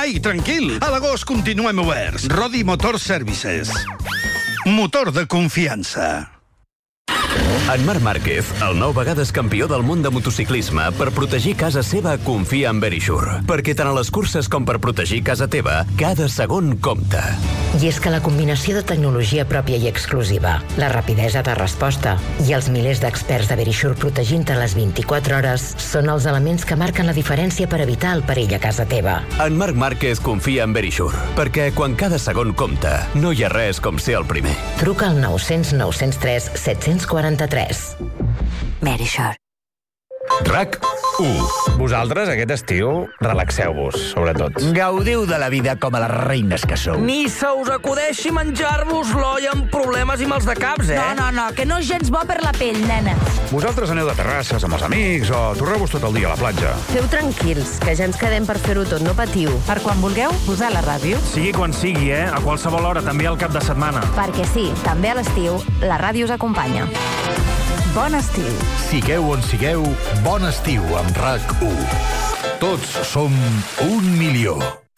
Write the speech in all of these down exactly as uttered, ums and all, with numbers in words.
Ai, tranquil, a l'agost continuem oberts. Rodi Motor Services. Motor de confiança. En Marc Márquez, el nou vegades campió del món de motociclisme, per protegir casa seva confia en Verisure. Perquè tant a les curses com per protegir casa teva, cada segon compta. I és que la combinació de tecnologia pròpia i exclusiva, la rapidesa de resposta i els milers d'experts de Verisure protegint-te les vint-i-quatre hores són els elements que marquen la diferència per evitar el perill a casa teva. En Marc Márquez confia en Verisure, perquè quan cada segon compta, no hi ha res com ser el primer. Truca al nou cents nou cents tres set cents quaranta-tres. Verisure. RAC u. Vosaltres, aquest estiu, relaxeu-vos, sobretot. Gaudiu de la vida com a les reines que sou. Ni se us acudeixi menjar-vos l'olla amb problemes i mals de caps, eh? No, no, no, que no és gens bo per la pell, nena. Vosaltres aneu de terrasses amb els amics o torreu-vos tot el dia a la platja. Feu tranquils, que ja ens quedem per fer-ho tot, no patiu. Per quan vulgueu, posar la ràdio. Sigui quan sigui, eh? A qualsevol hora, també al cap de setmana. Perquè sí, també a l'estiu, la ràdio us acompanya. Bon estiu. Sigueu on sigueu, bon estiu amb RAC u. Tots som un milió.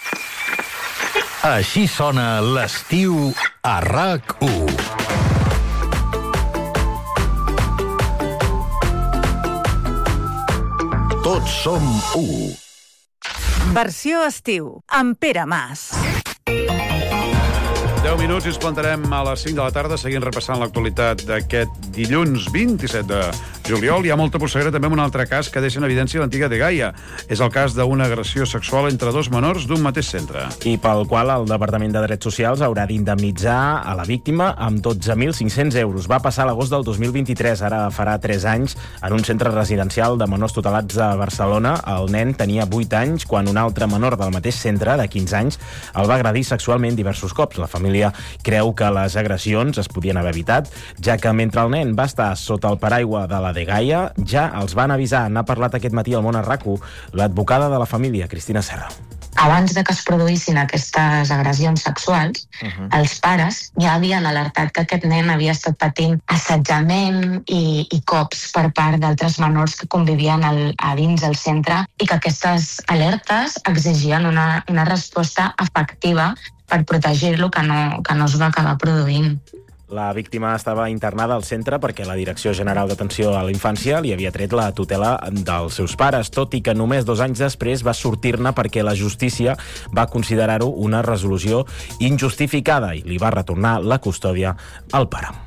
Així sona l'estiu a RAC u. Tots som u. Versió estiu, amb Pere Mas. deu minuts i ens plantarem a les cinc de la tarda seguint repassant l'actualitat d'aquest dilluns vint-i-set de juliol. Hi ha molta polseguera també amb un altre cas que deixa en evidència l'antiga Dgaia. És el cas d'una agressió sexual entre dos menors d'un mateix centre. I pel qual el Departament de Drets Socials haurà d'indemnitzar a la víctima amb dotze mil cinc-cents euros. Va passar l'agost del dos mil vint-i-tres, ara farà tres anys, en un centre residencial de menors tutelats de Barcelona. El nen tenia vuit anys quan un altre menor del mateix centre, de quinze anys, el va agredir sexualment diversos cops. La família creu que les agressions es podien haver evitat, ja que mentre el nen va estar sota el paraigua de la Dgaia, ja els van avisar. N'ha parlat aquest matí al Món a RAC u l'advocada de la família, Cristina Serra. Abans de que es produïssin aquestes agressions sexuals, uh-huh. els pares ja havien alertat que aquest nen havia estat patint assetjament i, i cops per part d'altres menors que convivien al, a dins del centre i que aquestes alertes exigien una, una resposta efectiva per protegir-lo, que no, que no es va acabar produint. La víctima estava internada al centre perquè la Direcció General d'Atenció a la Infància li havia tret la tutela dels seus pares, tot i que només dos anys després va sortir-ne perquè la justícia va considerar-ho una resolució injustificada i li va retornar la custòdia al pare.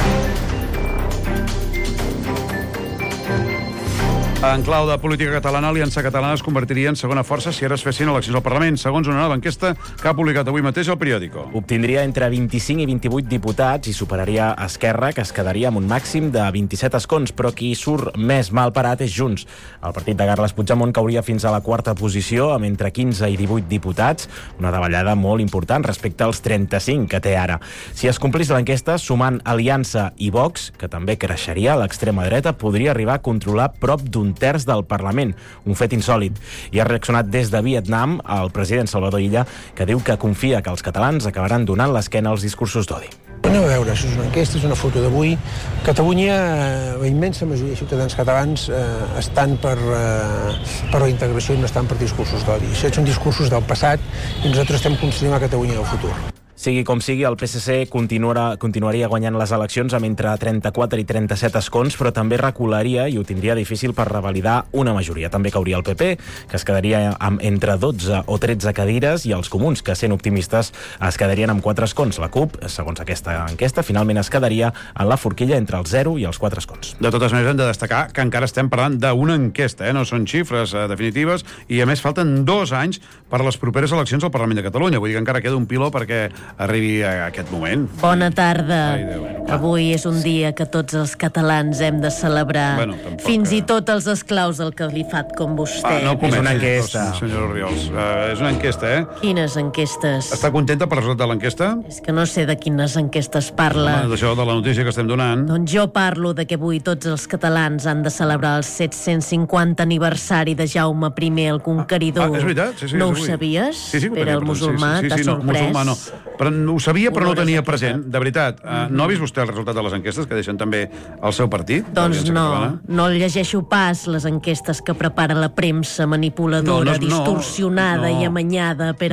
En clau de política catalana, l'Aliança Catalana es convertiria en segona força si ara es fessin eleccions al Parlament, segons una nova enquesta que ha publicat avui mateix el periòdico. Obtindria entre vint-i-cinc i vint-i-vuit diputats i superaria Esquerra, que es quedaria amb un màxim de vint-i-set escons, però qui surt més mal parat és Junts. El partit de Carles Puigdemont cauria fins a la quarta posició, amb entre quinze i divuit diputats, una davallada molt important respecte als trenta-cinc que té ara. Si es complís l'enquesta, sumant Aliança i Vox, que també creixeria, l'extrema dreta podria arribar a controlar prop d'un terç del Parlament, un fet insòlid. I ha reaccionat des de Vietnam el president Salvador Illa, que diu que confia que els catalans acabaran donant l'esquena als discursos d'odi. Aneu a veure, això és una enquesta, és una foto d'avui. Catalunya, la immensa majoria de ciutadans catalans eh, estan per, eh, per la integració i no estan per discursos d'odi. Això són discursos del passat i nosaltres estem construint la Catalunya del futur. Sigui com sigui, el P S C continuarà, continuaria guanyant les eleccions amb entre trenta-quatre i trenta-set escons, però també recularia i ho tindria difícil per revalidar una majoria. També cauria el P P, que es quedaria amb entre dotze o tretze cadires, i els comuns, que sent optimistes, es quedarien amb quatre escons. La CUP, segons aquesta enquesta, finalment es quedaria en la forquilla entre els zero i els quatre escons. De totes maneres, hem de destacar que encara estem parlant d'una enquesta, eh? No són xifres eh, definitives, i a més falten dos anys per a les properes eleccions al Parlament de Catalunya. Vull dir que encara queda un piló perquè arribi a aquest moment. Bona tarda. Ai, Déu, bueno, avui és un dia que tots els catalans hem de celebrar. Bueno, tampoc, fins eh? i tot els esclaus del califat com vostè. Ah, no és una enquesta. Senyor Oriols, uh, és una enquesta, eh? Quines enquestes? Està contenta per el resultat de l'enquesta? És que no sé de quines enquestes parla. Home, d'això, de la notícia que estem donant. Doncs jo parlo de que avui tots els catalans han de celebrar el set-cents cinquanta aniversari de Jaume primer el Conqueridor. Ah, és veritat, sí, sí. No ho avui. sabies? Sí, sí, Pere el musulmà, sí, sí, sí, t'ha sí, no, sorprès? Musulmà no. Però ho sabia, però no ho tenia present, de veritat. Uh, no ha vist vostè el resultat de les enquestes que deixen també el seu partit? Doncs no, no llegeixo pas les enquestes que prepara la premsa manipuladora, no, no, no, distorsionada no. i amanyada per